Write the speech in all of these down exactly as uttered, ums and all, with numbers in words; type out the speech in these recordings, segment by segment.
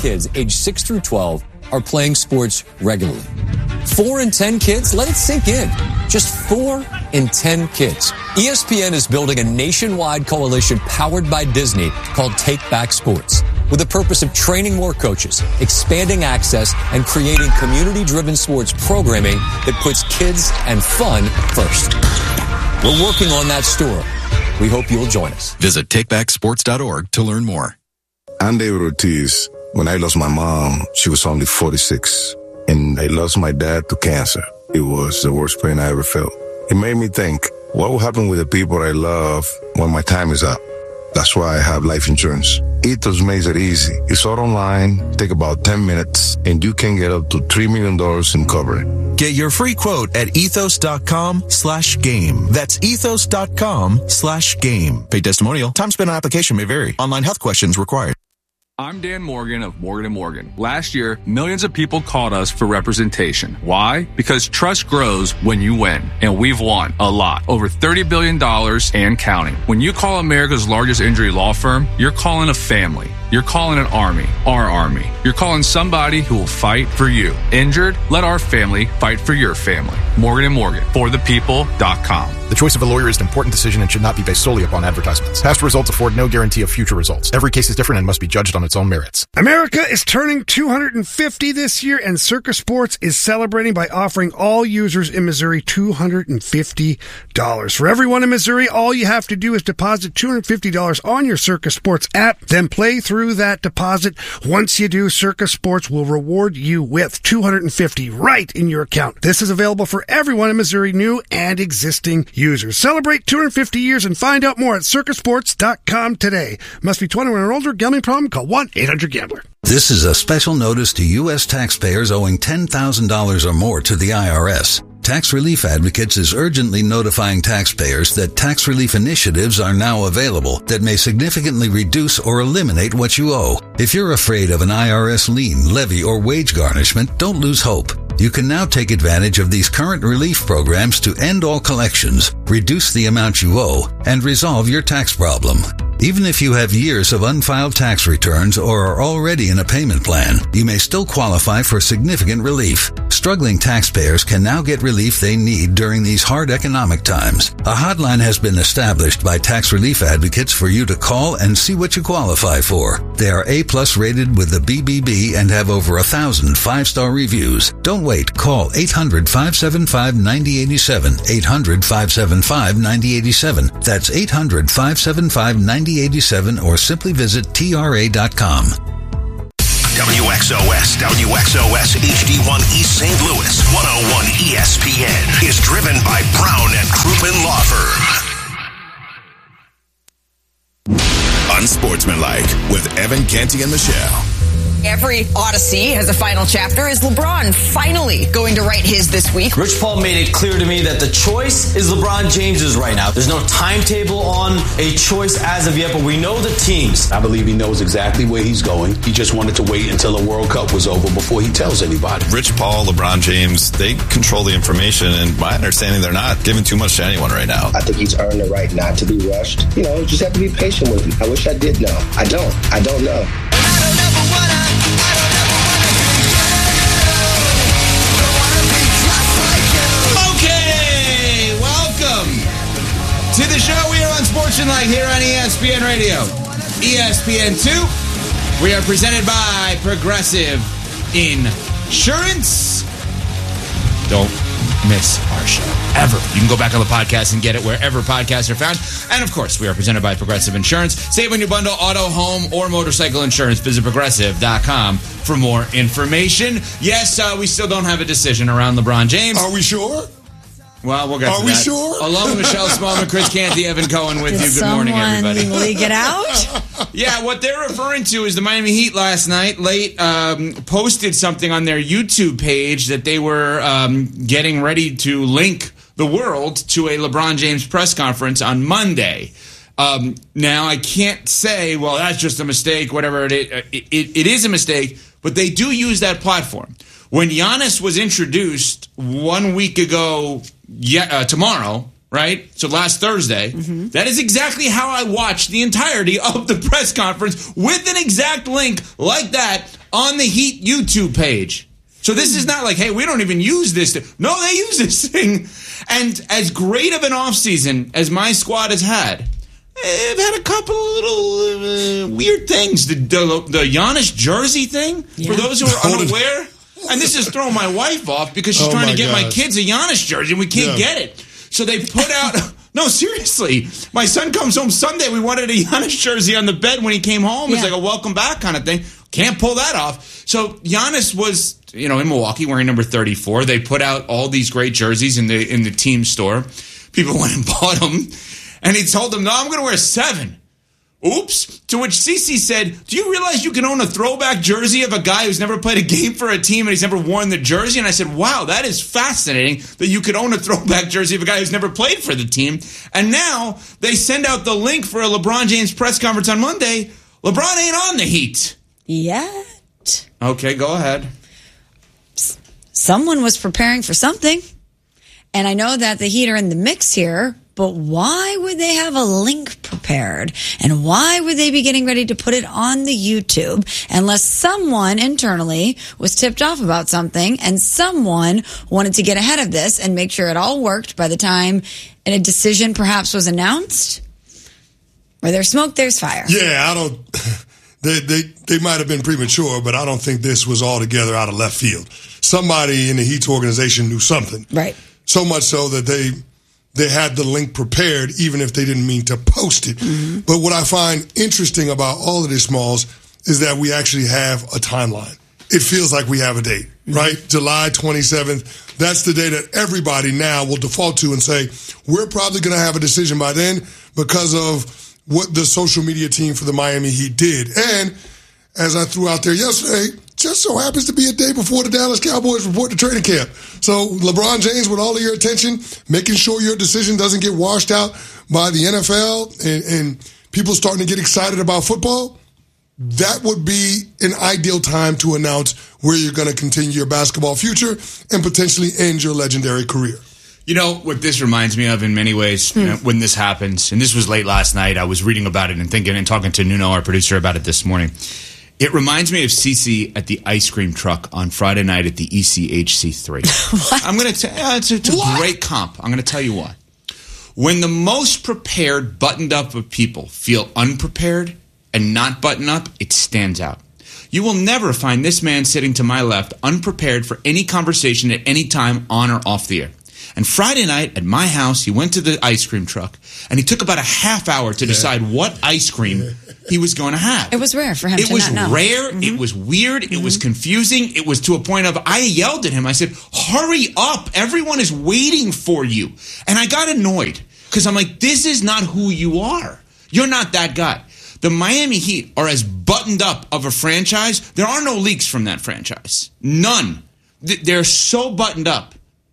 kids aged six through twelve are playing sports regularly. Four in ten kids? Let it sink in. Just four in ten kids. E S P N is building a nationwide coalition powered by Disney called Take Back Sports, with the purpose of training more coaches, expanding access, and creating community-driven sports programming that puts kids and fun first. We're working on that story. We hope you'll join us. Visit take back sports dot org to learn more. I'm David Ortiz. When I lost my mom, she was only forty-six. And I lost my dad to cancer. It was the worst pain I ever felt. It made me think, what will happen with the people I love when my time is up? That's why I have life insurance. Ethos makes it easy. It's all online, take about ten minutes, and you can get up to three million dollars in coverage. Get your free quote at ethos.com slash game. That's ethos.com slash game. Paid testimonial. Time spent on application may vary. Online health questions required. I'm Dan Morgan of Morgan and Morgan. Last year, millions of people called us for representation. Why? Because trust grows when you win. And we've won a lot. Over thirty billion dollars and counting. When you call America's largest injury law firm, you're calling a family. You're calling an army. Our army. You're calling somebody who will fight for you. Injured? Let our family fight for your family. Morgan and Morgan. For the people dot com. The choice of a lawyer is an important decision and should not be based solely upon advertisements. Past results afford no guarantee of future results. Every case is different and must be judged on its own merits. America is turning two hundred fifty this year, and Circa Sports is celebrating by offering all users in Missouri two hundred fifty dollars. For everyone in Missouri, all you have to do is deposit two hundred fifty dollars on your Circa Sports app, then play through that deposit. Once you do, Circa Sports will reward you with two hundred fifty dollars right in your account. This is available for everyone in Missouri, new and existing users. Celebrate two hundred fifty years and find out more at circa sports dot com today. Must be twenty-one or older. Gambling problem? Call one eight hundred gambler. This is a special notice to U S taxpayers owing ten thousand dollars or more to the I R S. Tax Relief Advocates is urgently notifying taxpayers that tax relief initiatives are now available that may significantly reduce or eliminate what you owe. If you're afraid of an I R S lien, levy, or wage garnishment, don't lose hope. You can now take advantage of these current relief programs to end all collections, reduce the amount you owe, and resolve your tax problem. Even if you have years of unfiled tax returns or are already in a payment plan, you may still qualify for significant relief. Struggling taxpayers can now get relief they need during these hard economic times. A hotline has been established by Tax Relief Advocates for you to call and see what you qualify for. They are A-plus rated with the B B B and have over a thousand five-star reviews. Don't wait. Call eight hundred, five seven five, nine zero eight seven. eight hundred, five seven five, nine zero eight seven. That's eight hundred, five seven five, nine zero eight seven or simply visit T R A dot com. W X O S, W X O S H D one East Saint Louis, one oh one E S P N is driven by Brown and Crouppen Law Firm. Unsportsmanlike with Evan Canty and Michelle. Every Odyssey has a final chapter. Is LeBron finally going to write his this week? Rich Paul made it clear to me that the choice is LeBron James's right now. There's no timetable on a choice as of yet, but we know the teams. I believe he knows exactly where he's going. He just wanted to wait until the World Cup was over before he tells anybody. Rich Paul, LeBron James, they control the information, and my understanding, they're not giving too much to anyone right now. I think he's earned the right not to be rushed. You know, just have to be patient with him. I wish I did know. I don't. I don't know. To the show, we are on Sportsmanlike here on E S P N Radio. E S P N two, we are presented by Progressive Insurance. Don't miss our show, ever. You can go back on the podcast and get it wherever podcasts are found. And, of course, we are presented by Progressive Insurance. Save on your bundle, auto, home, or motorcycle insurance. Visit progressive dot com for more information. Yes, uh, we still don't have a decision around LeBron James. Are we sure? Well, we'll get Are to we that. sure? Along with Michelle Smallman, Chris Canty, Evan Cohen with Did you. Good morning, everybody. someone leak it out? Yeah, what they're referring to is the Miami Heat last night late um, posted something on their YouTube page that they were um, getting ready to link the world to a LeBron James press conference on Monday. Um, now, I can't say, well, that's just a mistake, whatever it is. It, it, it is a mistake, but they do use that platform. When Giannis was introduced one week ago, yeah, uh, tomorrow, right? So last Thursday, mm-hmm. That is exactly how I watched the entirety of the press conference with an exact link like that on the Heat YouTube page. So this is not like, hey, we don't even use this thing. No, they use this thing. And as great of an offseason as my squad has had, they've had a couple of little uh, weird things. The, the, the Giannis jersey thing, yeah. for those who are unaware. And this is throwing my wife off because she's oh trying to get gosh. my kids a Giannis jersey and we can't yeah. get it. So they put out... No, seriously. My son comes home Sunday. We wanted a Giannis jersey on the bed when he came home. Yeah. It's like a welcome back kind of thing. Can't pull that off. So Giannis was, you know, in Milwaukee wearing number thirty-four. They put out all these great jerseys in the in the team store. People went and bought them. And he told them, no, I'm going to wear seven. Oops. To which Cece said, do you realize you can own a throwback jersey of a guy who's never played a game for a team and he's never worn the jersey? And I said, wow, that is fascinating that you could own a throwback jersey of a guy who's never played for the team. And now they send out the link for a LeBron James press conference on Monday. LeBron ain't on the Heat. Yet. Okay, go ahead. Someone was preparing for something. And I know that the Heat are in the mix here. But why would they have a link prepared? And why would they be getting ready to put it on the YouTube unless someone internally was tipped off about something and someone wanted to get ahead of this and make sure it all worked by the time a decision perhaps was announced? Where there's smoke, there's fire. Yeah, I don't... They, they, they might have been premature, but I don't think this was altogether out of left field. Somebody in the Heat's organization knew something. Right. So much so that they... They had the link prepared, even if they didn't mean to post it. Mm-hmm. But what I find interesting about all of this, Smalls, is that we actually have a timeline. It feels like we have a date, mm-hmm. right? July twenty-seventh. That's the day that everybody now will default to and say, we're probably going to have a decision by then because of what the social media team for the Miami Heat did. And as I threw out there yesterday, just so happens to be a day before the Dallas Cowboys report to training camp. So LeBron James, with all of your attention, making sure your decision doesn't get washed out by the N F L and, and people starting to get excited about football, that would be an ideal time to announce where you're going to continue your basketball future and potentially end your legendary career. You know, what this reminds me of in many ways, hmm. you know, when this happens, and this was late last night, I was reading about it and thinking and talking to Nuno, our producer, about it this morning. It reminds me of Cece at the ice cream truck on Friday night at the E C H C three. I'm going to tell you, it's, it's a great comp. I'm going to tell you why. When the most prepared, buttoned up of people feel unprepared and not buttoned up, it stands out. You will never find this man sitting to my left unprepared for any conversation at any time on or off the air. And Friday night at my house, he went to the ice cream truck, and he took about a half hour to yeah. decide what ice cream he was going to have. It was rare for him it to not know. It was rare. Mm-hmm. It was weird. Mm-hmm. It was confusing. It was to a point of, I yelled at him. I said, hurry up. Everyone is waiting for you. And I got annoyed because I'm like, this is not who you are. You're not that guy. The Miami Heat are as buttoned up of a franchise. There are no leaks from that franchise. None. They're so buttoned up.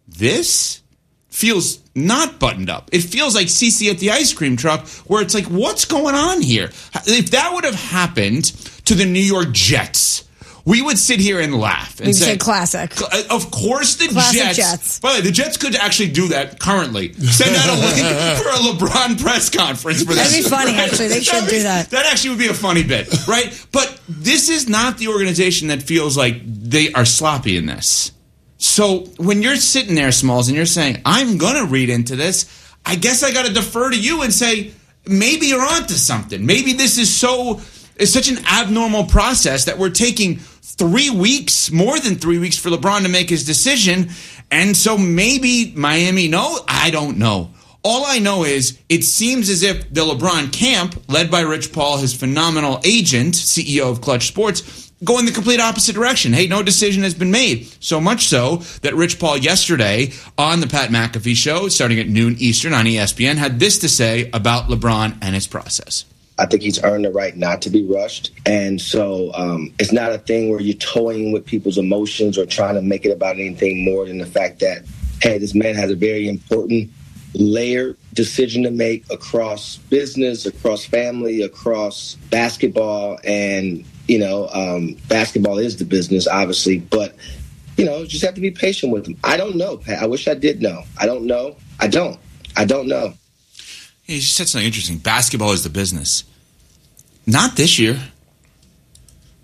This feels not buttoned up. It feels like Cece at the ice cream truck where it's like, what's going on here? If that would have happened to the New York Jets, we would sit here and laugh. And We'd say, say classic. Of course the classic Jets, Jets. By the way, the Jets could actually do that currently. Send out a link for a LeBron press conference for this. That'd be funny, right? Actually. They should That'd do be, that. That actually would be a funny bit, right? But this is not the organization that feels like they are sloppy in this. So when you're sitting there, Smalls, and you're saying, I'm going to read into this, I guess I got to defer to you and say, maybe you're onto something. Maybe this is so it's such an abnormal process that we're taking three weeks, more than three weeks for LeBron to make his decision. And so maybe Miami, no, I don't know. All I know is it seems as if the LeBron camp, led by Rich Paul, his phenomenal agent, C E O of Clutch Sports, go in the complete opposite direction. Hey, no decision has been made. So much so that Rich Paul yesterday on the Pat McAfee show, starting at noon Eastern on E S P N, had this to say about LeBron and his process. I think he's earned the right not to be rushed. And so um, it's not a thing where you're toying with people's emotions or trying to make it about anything more than the fact that, hey, this man has a very important layered decision to make across business, across family, across basketball. And, you know, um, basketball is the business, obviously. But, you know, just have to be patient with him. I don't know, Pat. I wish I did know. I don't know. I don't. I don't know. Hey, you just said something interesting. Basketball is the business. Not this year.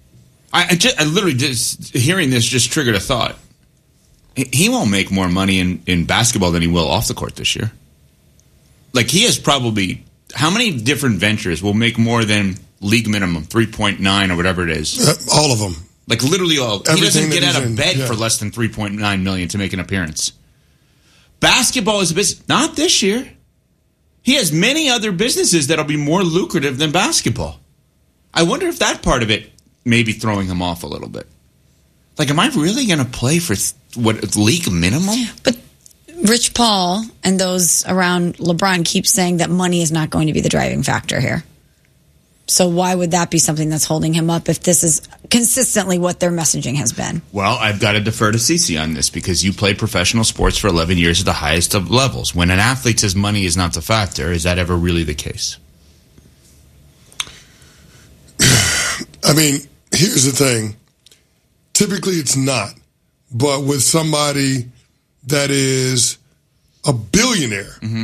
I, I, just, I literally just hearing this just triggered a thought. He won't make more money in, in basketball than he will off the court this year. Like, he has probably, how many different ventures will make more than league minimum, three point nine or whatever it is? Uh, all of them. Like, literally all. Everything he doesn't get out of in, bed yeah. for less than three point nine million dollars to make an appearance. Basketball is a business. Not this year. He has many other businesses that'll be more lucrative than basketball. I wonder if that part of it may be throwing him off a little bit. Like, am I really going to play for th- what league minimum? But Rich Paul and those around LeBron keep saying that money is not going to be the driving factor here. So why would that be something that's holding him up if this is consistently what their messaging has been? Well, I've got to defer to Cece on this because you played professional sports for eleven years at the highest of levels. When an athlete says money is not the factor, is that ever really the case? I mean, here's the thing. Typically it's not. But with somebody that is a billionaire mm-hmm.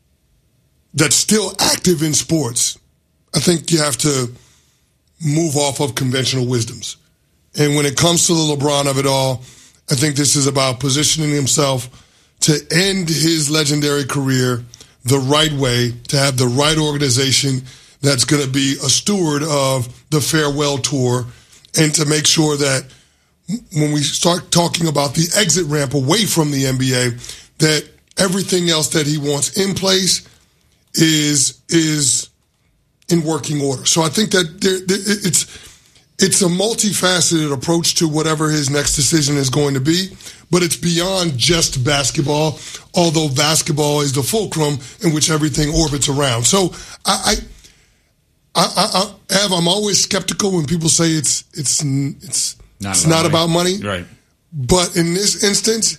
that's still active in sports, I think you have to move off of conventional wisdoms. And when it comes to the LeBron of it all, I think this is about positioning himself to end his legendary career the right way, to have the right organization that's going to be a steward of the farewell tour, and to make sure that when we start talking about the exit ramp away from the N B A, that everything else that he wants in place is is in working order. So I think that there, there, it's it's a multifaceted approach to whatever his next decision is going to be, but it's beyond just basketball, although basketball is the fulcrum in which everything orbits around. So I, I, I, I Ev, I'm always skeptical when people say it's it's it's not it's about not money. about money, right? But in this instance,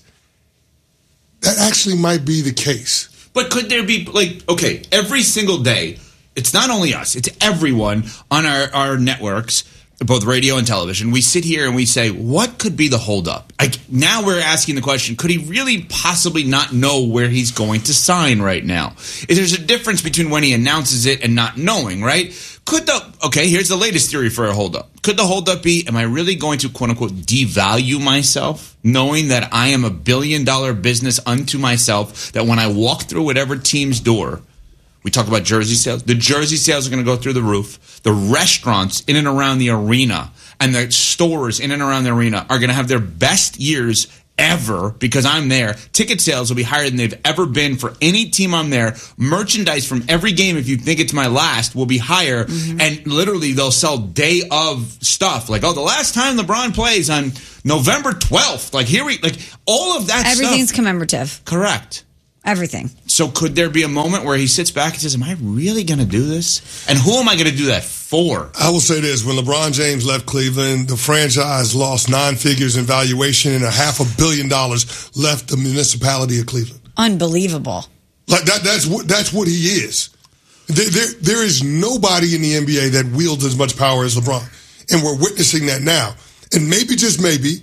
that actually might be the case. But could there be, like, okay, every single day, it's not only us, it's everyone on our, our networks, both radio and television. We sit here and we say, what could be the holdup? Like, now we're asking the question, could he really possibly not know where he's going to sign right now? There's a difference between when he announces it and not knowing, right? Could the, okay, here's the latest theory for a holdup. Could the holdup be, am I really going to, quote unquote, devalue myself, knowing that I am a billion dollar business unto myself, that when I walk through whatever team's door, we talk about jersey sales. The jersey sales are going to go through the roof. The restaurants in and around the arena and the stores in and around the arena are going to have their best years ever because I'm there. Ticket sales will be higher than they've ever been for any team I'm there. Merchandise from every game, if you think it's my last, will be higher. Mm-hmm. And literally they'll sell day of stuff. Like, oh, the last time LeBron plays on November twelfth. Like, here we, like, all of that Everything's stuff. commemorative. Correct. Everything. So could there be a moment where he sits back and says, am I really going to do this? And who am I going to do that for? I will say this. When LeBron James left Cleveland, the franchise lost nine figures in valuation and a half a billion dollars left the municipality of Cleveland. Unbelievable. Like that, that's what, that's what he is. There, there, there is nobody in the N B A that wields as much power as LeBron. And we're witnessing that now. And maybe, just maybe,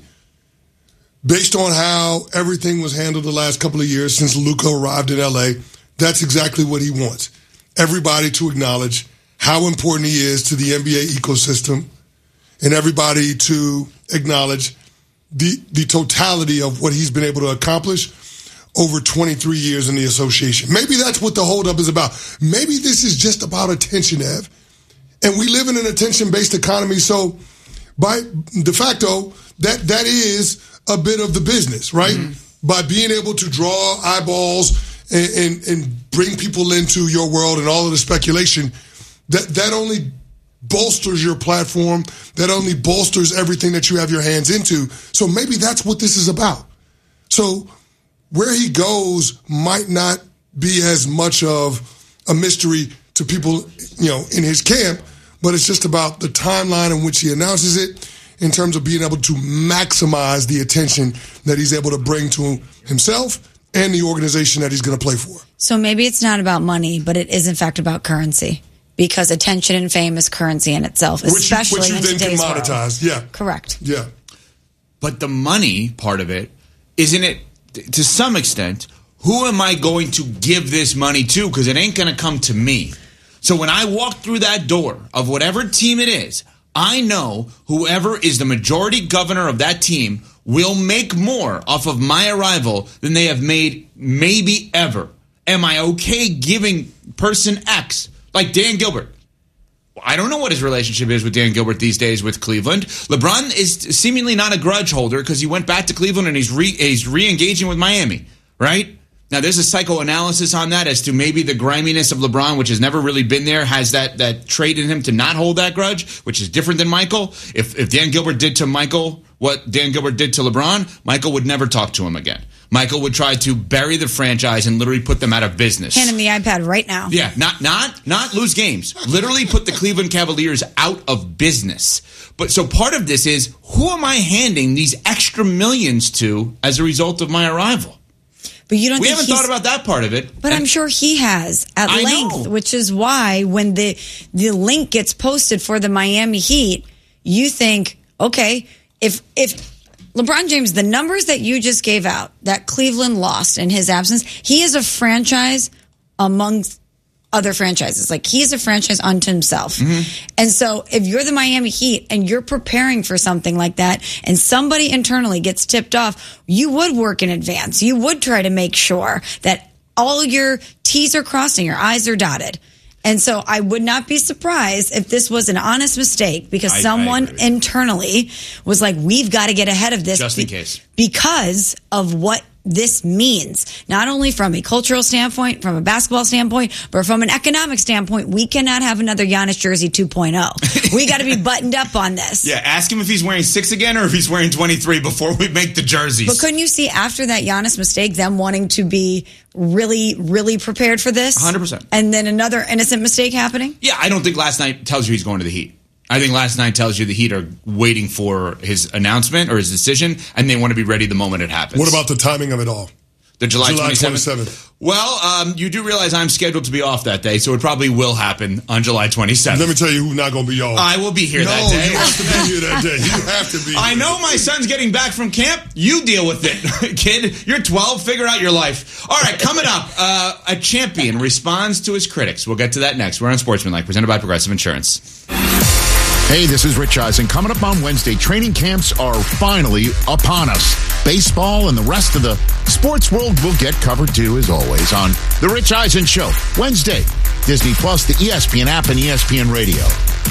based on how everything was handled the last couple of years since Luka arrived in L A, that's exactly what he wants. Everybody to acknowledge how important he is to the N B A ecosystem, and everybody to acknowledge the the totality of what he's been able to accomplish over twenty-three years in the association. Maybe that's what the holdup is about. Maybe this is just about attention, Ev. And we live in an attention-based economy, so by de facto, that that is a bit of the business, right? Mm-hmm. By being able to draw eyeballs and, and, and bring people into your world and all of the speculation, that, that only bolsters your platform, that only bolsters everything that you have your hands into. So maybe that's what this is about. So where he goes might not be as much of a mystery to people, you know, in his camp, but it's just about the timeline in which he announces it, in terms of being able to maximize the attention that he's able to bring to himself and the organization that he's going to play for. So maybe it's not about money, but it is in fact about currency, because attention and fame is currency in itself, especially which you, which you in then today's can monetize. world. Yeah, correct. Yeah, but the money part of it, isn't it? To some extent, who am I going to give this money to? Because it ain't going to come to me. So when I walk through that door of whatever team it is, I know whoever is the majority governor of that team will make more off of my arrival than they have made maybe ever. Am I okay giving person X, like Dan Gilbert? I don't know what his relationship is with Dan Gilbert these days with Cleveland. LeBron is seemingly not a grudge holder because he went back to Cleveland and he's re- he's re-engaging with Miami, right? Now, there's a psychoanalysis on that as to maybe the griminess of LeBron, which has never really been there, has that that trait in him to not hold that grudge, which is different than Michael. If if Dan Gilbert did to Michael what Dan Gilbert did to LeBron, Michael would never talk to him again. Michael would try to bury the franchise and literally put them out of business. Hand him the iPad right now. Yeah, not not not lose games. Literally put the Cleveland Cavaliers out of business. But so part of this is, who am I handing these extra millions to as a result of my arrival? But you don't we think haven't thought about that part of it. But I'm sure he has at I length, know. which is why when the the link gets posted for the Miami Heat, you think, okay, if if LeBron James, the numbers that you just gave out that Cleveland lost in his absence, he is a franchise amongst other franchises. Like, he is a franchise unto himself. Mm-hmm. And so if you're the Miami Heat and you're preparing for something like that and somebody internally gets tipped off, you would work in advance. You would try to make sure that all your T's are crossed and your I's are dotted. And so I would not be surprised if this was an honest mistake because I- someone I internally was like, we've got to get ahead of this. Just in be- case. Because of what this means, not only from a cultural standpoint, from a basketball standpoint, but from an economic standpoint. We cannot have another Giannis jersey two point oh. We got to be buttoned up on this. Yeah, ask him if he's wearing six again or if he's wearing twenty-three before we make the jerseys. But couldn't you see after that Giannis mistake, them wanting to be really, really prepared for this? one hundred percent. And then another innocent mistake happening? Yeah, I don't think last night tells you he's going to the Heat. I think last night tells you the Heat are waiting for his announcement or his decision, and they want to be ready the moment it happens. What about the timing of it all? The July, July twenty-seventh? twenty-seventh. Well, um, you do realize I'm scheduled to be off that day, so it probably will happen on July twenty-seventh. Let me tell you who's not going to be off. I will be here no, that day. you have to be here that day. You have to be I here. know my son's getting back from camp. You deal with it, kid. You're twelve. Figure out your life. All right, coming up, uh, a champion responds to his critics. We'll get to that next. We're on Sportsmanlike, presented by Progressive Insurance. Hey, this is Rich Eisen. Coming up on Wednesday, training camps are finally upon us. Baseball and the rest of the sports world will get covered too, as always, on The Rich Eisen Show. Wednesday, Disney Plus, the E S P N app, and E S P N Radio.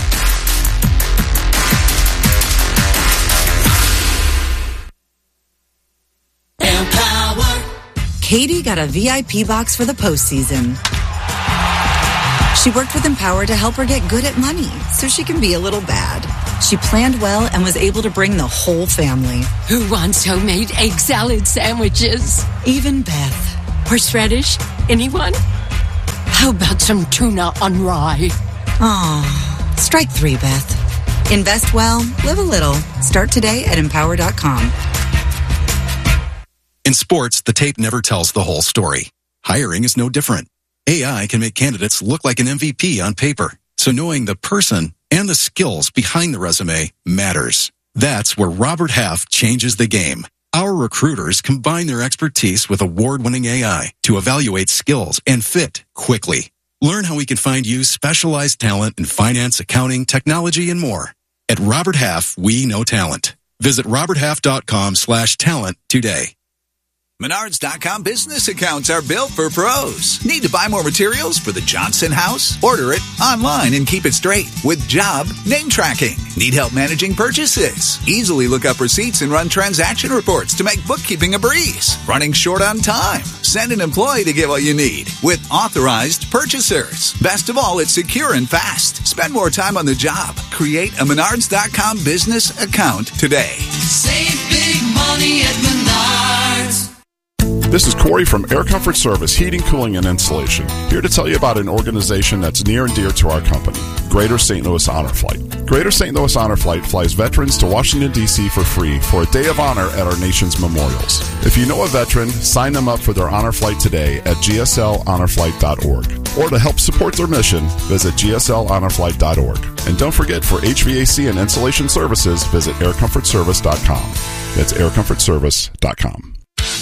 Empower. Katie got a V I P box for the postseason. She worked with Empower to help her get good at money so she can be a little bad. She planned well and was able to bring the whole family. Who wants homemade egg salad sandwiches? Even Beth. Horseradish? Anyone? How about some tuna on rye? Aw, strike three, Beth. Invest well, live a little. Start today at empower dot com. In sports, the tape never tells the whole story. Hiring is no different. A I can make candidates look like an M V P on paper, so knowing the person and the skills behind the resume matters. That's where Robert Half changes the game. Our recruiters combine their expertise with award-winning A I to evaluate skills and fit quickly. Learn how we can find you specialized talent in finance, accounting, technology, and more. At Robert Half, we know talent. Visit robert half dot com slash talent today. Menards dot com business accounts are built for pros. Need to buy more materials for the Johnson house? Order it online and keep it straight with job name tracking. Need help managing purchases? Easily look up receipts and run transaction reports to make bookkeeping a breeze. Running short on time? Send an employee to get what you need with authorized purchasers. Best of all, it's secure and fast. Spend more time on the job. Create a Menards dot com business account today. Save big money at Menards. This is Corey from Air Comfort Service Heating, Cooling, and Insulation, here to tell you about an organization that's near and dear to our company, Greater Saint Louis Honor Flight. Greater Saint Louis Honor Flight flies veterans to Washington, D C for free for a day of honor at our nation's memorials. If you know a veteran, sign them up for their honor flight today at g s l honor flight dot org. Or to help support their mission, visit g s l honor flight dot org. And don't forget, for H V A C and insulation services, visit air comfort service dot com. That's air comfort service dot com.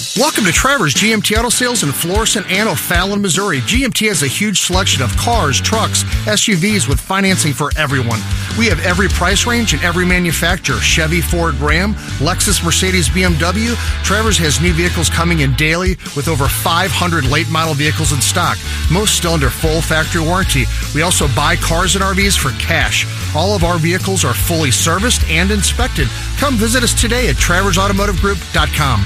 Welcome to Trevor's G M T Auto Sales in Florissant and O'Fallon, Missouri. G M T has a huge selection of cars, trucks, S U Vs with financing for everyone. We have every price range and every manufacturer. Chevy, Ford, Ram, Lexus, Mercedes, B M W. Trevor's has new vehicles coming in daily with over five hundred late model vehicles in stock. Most still under full factory warranty. We also buy cars and R Vs for cash. All of our vehicles are fully serviced and inspected. Come visit us today at travers automotive group dot com.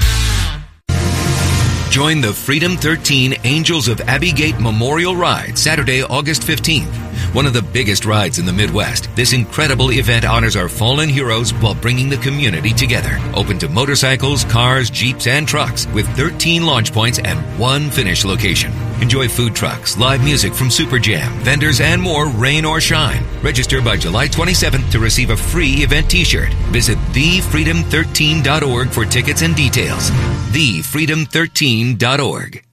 Join the Freedom thirteen Angels of Abbey Gate Memorial Ride Saturday, August fifteenth. One of the biggest rides in the Midwest, this incredible event honors our fallen heroes while bringing the community together. Open to motorcycles, cars, jeeps, and trucks with thirteen launch points and one finish location. Enjoy food trucks, live music from Super Jam, vendors, and more, rain or shine. Register by July twenty-seventh to receive a free event t-shirt. Visit the freedom thirteen dot org for tickets and details. the freedom thirteen dot org.